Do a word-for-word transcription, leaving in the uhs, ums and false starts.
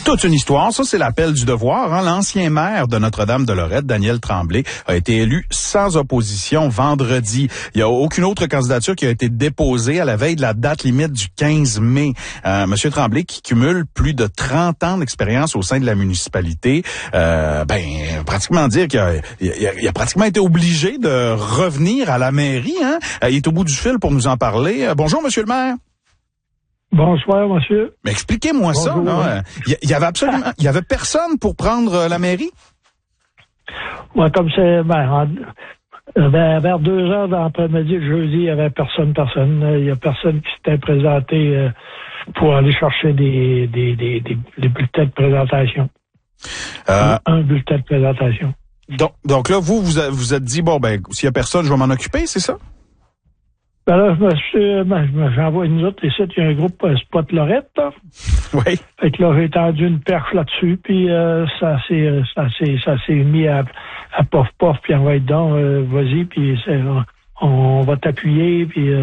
Toute une histoire, ça c'est l'appel du devoir. Hein? L'ancien maire de Notre-Dame-de-Lorette, Daniel Tremblay, a été élu sans opposition vendredi. Il n'y a aucune autre candidature qui a été déposée à la veille de la date limite du quinze mai. Euh, Monsieur Tremblay, qui cumule plus de trente ans d'expérience au sein de la municipalité, euh, ben pratiquement dire qu'il a, il a, il a pratiquement été obligé de revenir à la mairie. Hein? Il est au bout du fil pour nous en parler. Euh, bonjour, Monsieur le maire. Bonsoir, monsieur. Mais expliquez-moi ça, là. Il y avait absolument, il y avait personne pour prendre la mairie? Ouais, comme c'est, ben, en, vers, vers deux heures d'après-midi, le jeudi, il y avait personne, personne. Il y a personne qui s'était présenté euh, pour aller chercher des, des, des, des, des bulletins de présentation. Euh, Un bulletin de présentation. Donc, donc là, vous, vous vous êtes dit, bon, ben, s'il y a personne, je vais m'en occuper, c'est ça? Ben là, je me suis, ben, j'envoie une autre, ici, il y a un groupe euh, Spot Lorette, là. Oui. Fait que là, j'ai tendu une perche là-dessus, puis euh, ça s'est, ça s'est, ça s'est mis à, à pof pof, puis on va être donc, euh, vas-y, puis c'est, on, on va t'appuyer, puis euh,